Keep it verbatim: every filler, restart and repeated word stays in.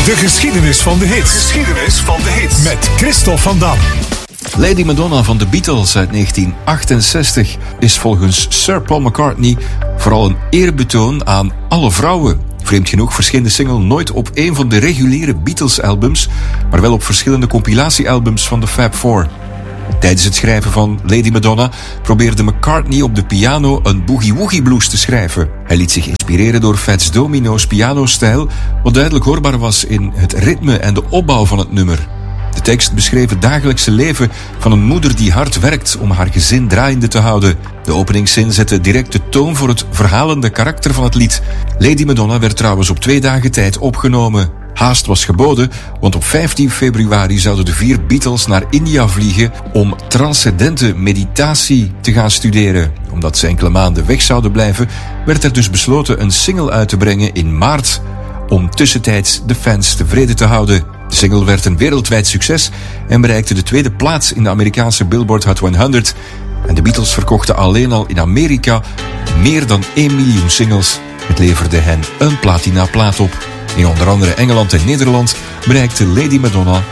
De geschiedenis van de hits. Geschiedenis van de hits. Met Christophe van Dam. Lady Madonna van de Beatles uit negentien achtenzestig is volgens Sir Paul McCartney vooral een eerbetoon aan alle vrouwen. Vreemd genoeg verscheen de single nooit op een van de reguliere Beatles-albums, maar wel op verschillende compilatie-albums van de Fab Four. Tijdens het schrijven van Lady Madonna probeerde McCartney op de piano een boogie-woogie blues te schrijven. Hij liet zich inspireren door Fats Domino's pianostijl, wat duidelijk hoorbaar was in het ritme en de opbouw van het nummer. De tekst beschreef het dagelijkse leven van een moeder die hard werkt om haar gezin draaiende te houden. De openingszin zette direct de toon voor het verhalende karakter van het lied. Lady Madonna werd trouwens op twee dagen tijd opgenomen. Haast was geboden, want op vijftien februari zouden de vier Beatles naar India vliegen om transcendente meditatie te gaan studeren. Omdat ze enkele maanden weg zouden blijven, werd er dus besloten een single uit te brengen in maart om tussentijds de fans tevreden te houden. De single werd een wereldwijd succes en bereikte de tweede plaats in de Amerikaanse Billboard Hot honderd. En de Beatles verkochten alleen al in Amerika meer dan één miljoen singles. Het leverde hen een platinaplaat op. In onder andere Engeland en Nederland bereikte Lady Madonna